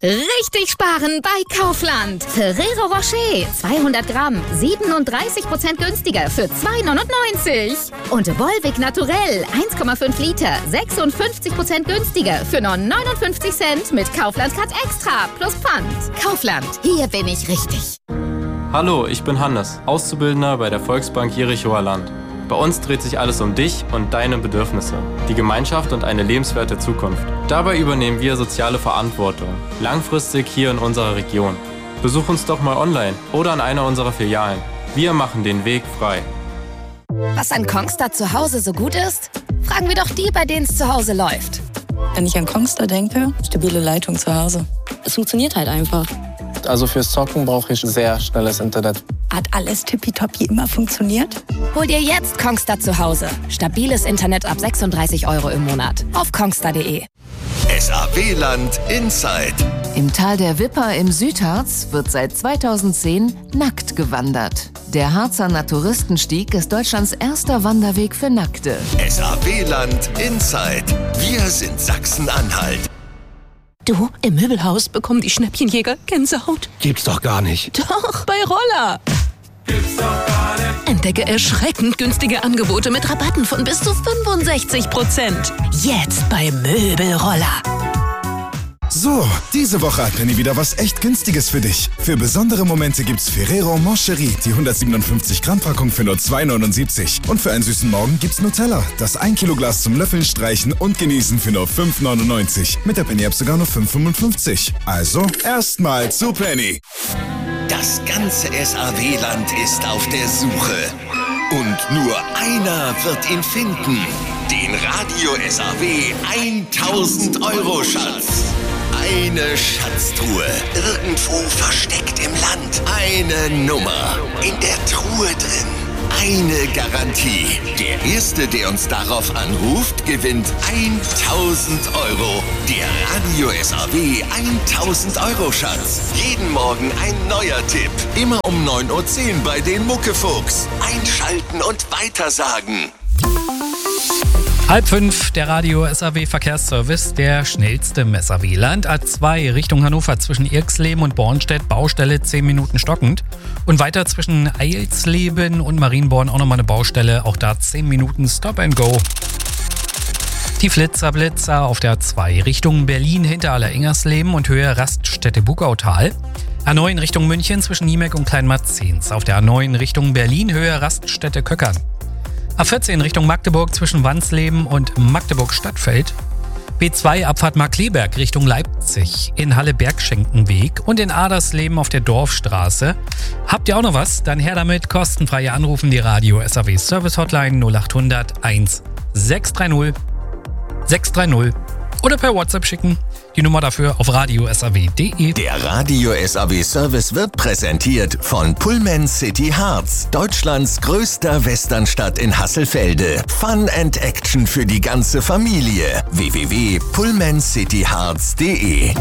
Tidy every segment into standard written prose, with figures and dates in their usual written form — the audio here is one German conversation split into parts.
Richtig sparen bei Kaufland. Ferrero Rocher, 200 Gramm, 37% günstiger für 2,99. Und Volvic Naturell, 1,5 Liter, 56% günstiger für nur 59 Cent mit Kaufland Card Extra plus Pfand. Kaufland, hier bin ich richtig. Hallo, ich bin Hannes, Auszubildender bei der Volksbank Jerichower Land. Bei uns dreht sich alles um dich und deine Bedürfnisse, die Gemeinschaft und eine lebenswerte Zukunft. Dabei übernehmen wir soziale Verantwortung, langfristig hier in unserer Region. Besuch uns doch mal online oder an einer unserer Filialen. Wir machen den Weg frei. Was an Kongstar zu Hause so gut ist? Fragen wir doch die, bei denen es zu Hause läuft. Wenn ich an Kongstar denke, stabile Leitung zu Hause. Es funktioniert halt einfach. Also fürs Zocken brauche ich sehr schnelles Internet. Hat alles tippitoppi immer funktioniert? Hol dir jetzt Kongstar zu Hause. Stabiles Internet ab 36 € im Monat. Auf kongstar.de. SAW-Land Inside. Im Tal der Wipper im Südharz wird seit 2010 nackt gewandert. Der Harzer Naturistenstieg ist Deutschlands erster Wanderweg für Nackte. SAW-Land Inside. Wir sind Sachsen-Anhalt. Du, im Möbelhaus bekommen die Schnäppchenjäger Gänsehaut. Gibt's doch gar nicht. Doch, bei Roller. Gibt's doch gar nicht. Entdecke erschreckend günstige Angebote mit Rabatten von bis zu 65%. Jetzt bei Möbelroller. So, diese Woche hat Penny wieder was echt Günstiges für dich. Für besondere Momente gibt's Ferrero Moncherie, die 157 Gramm Packung für nur 2,79. Und für einen süßen Morgen gibt's Nutella, das 1 Kilo Glas zum Löffeln, Streichen und Genießen für nur 5,99. Mit der Penny-App sogar nur 5,55. Also, erstmal zu Penny. Das ganze SAW-Land ist auf der Suche. Und nur einer wird ihn finden. Den Radio SAW 1000 € Schatz. Eine Schatztruhe, irgendwo versteckt im Land. Eine Nummer, in der Truhe drin. Eine Garantie. Der Erste, der uns darauf anruft, gewinnt 1000 €. Der Radio SAW 1000 € Schatz. Jeden Morgen ein neuer Tipp. Immer um 9:10 Uhr bei den Muckefuchs. Einschalten und weitersagen. 4:30, der Radio SAW Verkehrsservice, der schnellste im SAW-Land. A2 Richtung Hannover zwischen Irxleben und Bornstedt, Baustelle 10 Minuten stockend. Und weiter zwischen Eilsleben und Marienborn auch nochmal eine Baustelle, auch da 10 Minuten Stop and Go. Die Blitzer auf der A2 Richtung Berlin hinter Aller-Ingersleben und Höhe Raststätte Bugautal. A9 Richtung München zwischen Niemek und Kleinmarzens. Auf der A9 Richtung Berlin Höhe Raststätte Köckern. A14 Richtung Magdeburg zwischen Wansleben und Magdeburg-Stadtfeld. B2 Abfahrt Markkleeberg Richtung Leipzig in Halle-Bergschenkenweg und in Adersleben auf der Dorfstraße. Habt ihr auch noch was? Dann her damit, kostenfrei anrufen, die Radio SAW Service Hotline 0800 1630 630 oder per WhatsApp schicken. Die Nummer dafür auf radiosaw.de. Der Radio SAW Service wird präsentiert von Pullman City Harz, Deutschlands größter Westernstadt in Hasselfelde. Fun and Action für die ganze Familie. www.pullmancityharz.de.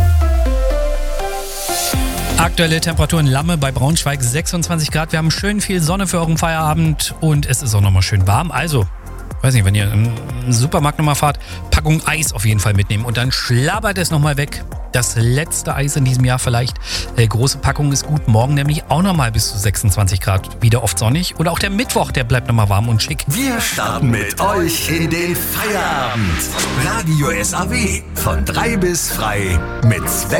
Aktuelle Temperatur in Lamme bei Braunschweig 26 Grad. Wir haben schön viel Sonne für euren Feierabend und es ist auch nochmal schön warm. Also, weiß nicht, wenn ihr im Supermarkt nochmal fahrt, Packung Eis auf jeden Fall mitnehmen und dann schlabbert es nochmal weg. Das letzte Eis in diesem Jahr vielleicht. Große Packung ist gut. Morgen nämlich auch nochmal bis zu 26 Grad. Wieder oft sonnig. Oder auch der Mittwoch, der bleibt nochmal warm und schick. Wir starten mit euch in den Feierabend. Radio SAW von 3 bis frei mit Sven